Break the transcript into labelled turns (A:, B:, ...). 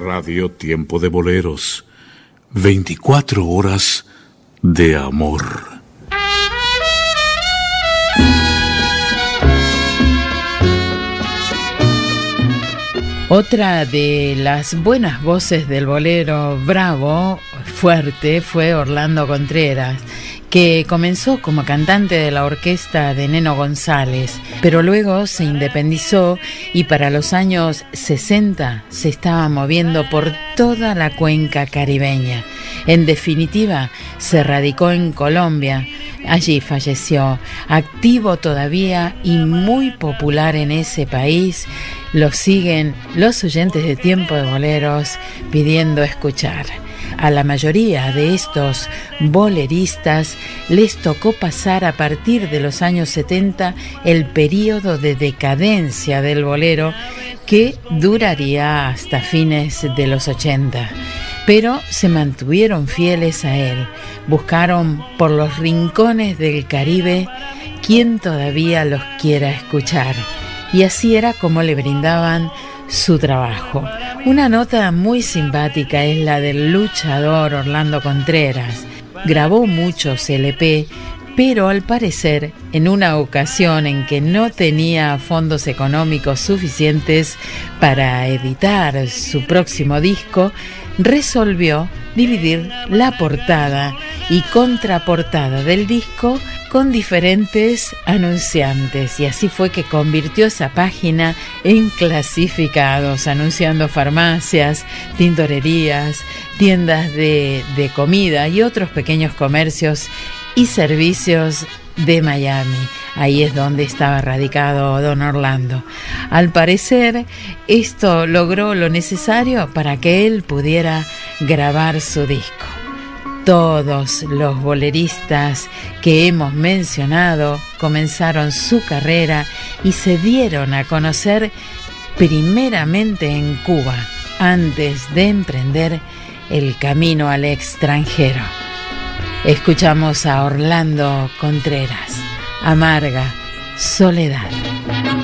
A: Radio Tiempo de Boleros. 24 horas de amor.
B: Otra de las buenas voces del bolero bravo, fuerte, fue Orlando Contreras, que comenzó como cantante de la orquesta de Neno González, pero luego se independizó y para los años 60 se estaba moviendo por toda la cuenca caribeña. En definitiva, se radicó en Colombia. Allí falleció, activo todavía y muy popular en ese país. Lo siguen los oyentes de Tiempo de Boleros pidiendo escuchar. A la mayoría de estos boleristas les tocó pasar a partir de los años 70 el período de decadencia del bolero que duraría hasta fines de los 80. Pero se mantuvieron fieles a él, buscaron por los rincones del Caribe quien todavía los quiera escuchar, y así era como le brindaban su trabajo. Una nota muy simpática es la del luchador Orlando Contreras. Grabó muchos LP, pero al parecer, en una ocasión en que no tenía fondos económicos suficientes para editar su próximo disco, resolvió dividir la portada y contraportada del disco con diferentes anunciantes, y así fue que convirtió esa página en clasificados, anunciando farmacias, tintorerías, tiendas de comida y otros pequeños comercios y servicios de Miami. Ahí es donde estaba radicado don Orlando. Al parecer, esto logró lo necesario para que él pudiera grabar su disco. Todos los boleristas que hemos mencionado comenzaron su carrera y se dieron a conocer primeramente en Cuba, antes de emprender el camino al extranjero. Escuchamos a Orlando Contreras, Amarga Soledad.